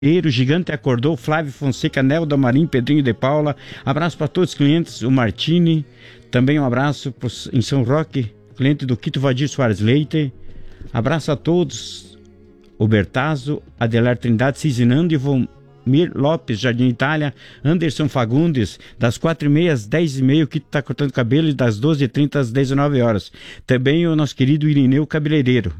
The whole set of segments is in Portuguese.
Gigante acordou, Flávio Fonseca, Nelda Marim, Pedrinho de Paula. Abraço para todos os clientes, o Martini. Também um abraço em São Roque, cliente do Quito Vadir Soares Leite. Abraço a todos, o Bertazzo, Adelar Trindade, Cizinando e Mir Lopes, Jardim Itália, Anderson Fagundes, das 4h30 às 10h30, o Quito está cortando cabelo, e das 12h30 às 19h. Também o nosso querido Irineu Cabeleireiro,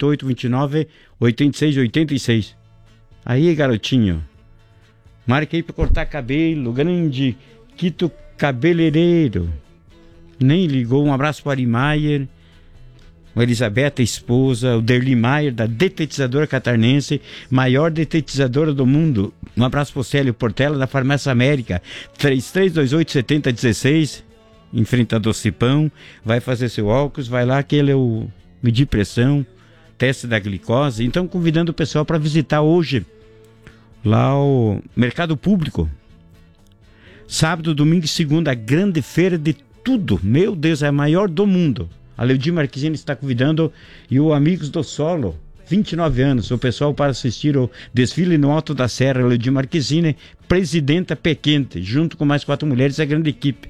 988-29-8686. Aí, garotinho, marca aí pra cortar cabelo, grande Quito Cabeleireiro. Nem ligou, um abraço para o Ari Maier, a Elizabeth, a esposa, o Derli Maier, da Detetizadora Catarinense, maior detetizadora do mundo. Um abraço para o Célio Portela, da Farmácia América, 3328-7016, em frente a Docipão. Vai fazer seu óculos, vai lá que ele é o medir pressão, teste da glicose. Então, convidando o pessoal para visitar hoje lá o Mercado Público. Sábado, domingo e segunda, a grande feira de tudo. Meu Deus, é a maior do mundo. A Leodir Marquezine está convidando, e o Amigos do Solo, 29 anos, o pessoal para assistir o desfile no Alto da Serra. Leodir Marquezine, presidenta Pé Quente, junto com mais 4 mulheres, a grande equipe.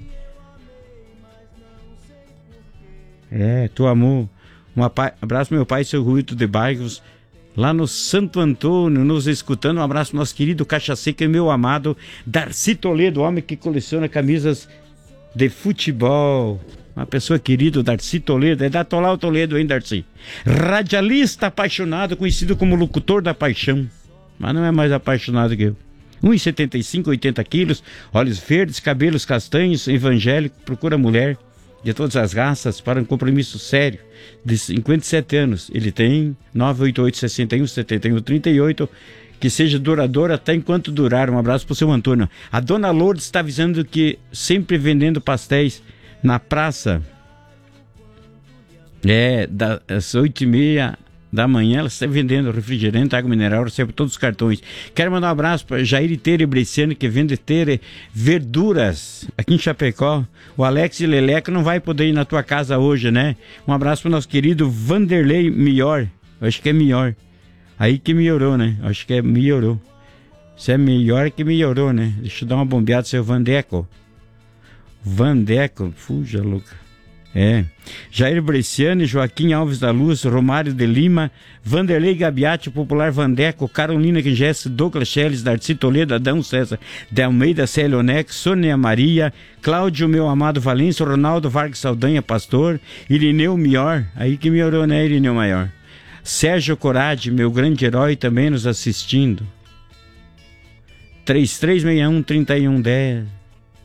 Tu amor. Abraço meu pai, seu Ruito de Bairros, lá no Santo Antônio, nos escutando. Um abraço ao nosso querido Caixa Seca e meu amado Darcy Toledo, homem que coleciona camisas de futebol. Uma pessoa querida, Darcy Toledo. É da Tolau Toledo, hein, Darcy? Radialista apaixonado, conhecido como locutor da paixão. Mas não é mais apaixonado que eu. 1,75, 80 quilos, olhos verdes, cabelos castanhos, evangélico, procura mulher de todas as raças para um compromisso sério, de 57 anos. Ele tem 988-61-7138, que seja duradouro até enquanto durar. Um abraço para o seu Antônio. A dona Lourdes está avisando que sempre vendendo pastéis na praça, das 8h30 da manhã, ela está vendendo refrigerante, água mineral, recebe todos os cartões. Quero mandar um abraço para Jair Tere Bresciano, que vende verduras aqui em Chapecó. O Alex e Leleco não vai poder ir na tua casa hoje, né? Um abraço para o nosso querido Vanderlei Mior. Eu acho que é Mior. Aí que melhorou, né? Eu acho que melhorou. Se é melhor que melhorou, né? Deixa eu dar uma bombeada, seu Vandeco. Fuja, louca. Jair Bresciani, Joaquim Alves da Luz, Romário de Lima, Vanderlei Gabiati, Popular Vandeco, Carolina Quingesse, Douglas Schelles, Darcy Toledo, Adão César de Almeida, Célio Nex, Sônia Maria, Cláudio, meu amado Valência, Ronaldo Vargas Saldanha, Pastor, Irineu Mior, aí que melhorou, né, Irineu Maior? Sérgio Corade, meu grande herói, também nos assistindo. 3361-3110.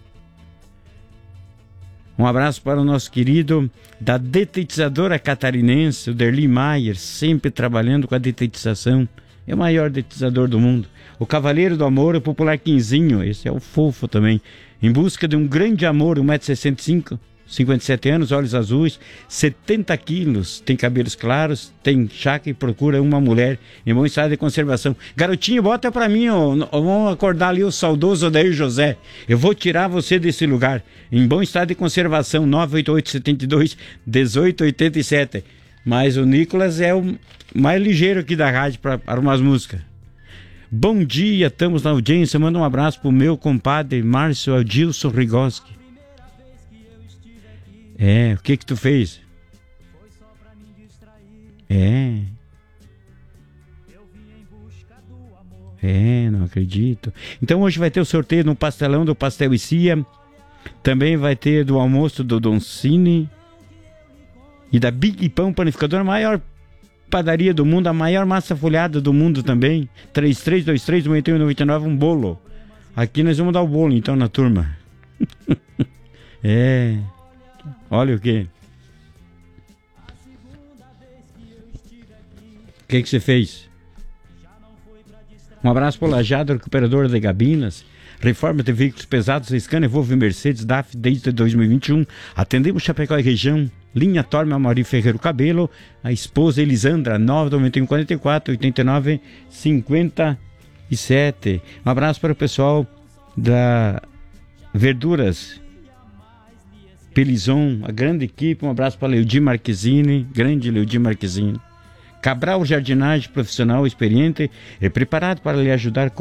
Um abraço para o nosso querido da Detetizadora Catarinense, o Derli Maier, sempre trabalhando com a detetização. É o maior detetizador do mundo. O Cavaleiro do Amor, o popular Quinzinho, esse é o fofo também. Em busca de um grande amor, 1,65 m, 57 anos, olhos azuis, 70 quilos, tem cabelos claros, tem chácara e procura uma mulher em bom estado de conservação. Garotinho, bota pra mim, vamos acordar ali o saudoso Odair José. Eu vou tirar você desse lugar. Em bom estado de conservação, 988-72-1887. Mas o Nicolas é o mais ligeiro aqui da rádio para umas músicas. Bom dia, estamos na audiência. Manda um abraço pro meu compadre Márcio Adilson Rigoski. O que tu fez? Não acredito. Então hoje vai ter o sorteio no pastelão do Pastel e Cia. Também vai ter do almoço do Don Cine e da Big Pão Panificador, a maior padaria do mundo, a maior massa folhada do mundo também. 3323-9199, um bolo. Aqui nós vamos dar o bolo então na turma. Olha o que você fez? Um abraço para o Lajado, recuperador de Gabinas. Reforma de veículos pesados, Scania, Volvo e Mercedes, DAF desde 2021. Atendemos Chapecó e região. Linha Torme, Amaury Ferreiro Cabelo. A esposa Elisandra, 99144-8957. Um abraço para o pessoal da Verduras Pelizon, a grande equipe. Um abraço para Leodir Marquezine, grande Leodir Marquezine. Cabral Jardinagem profissional experiente e preparado para lhe ajudar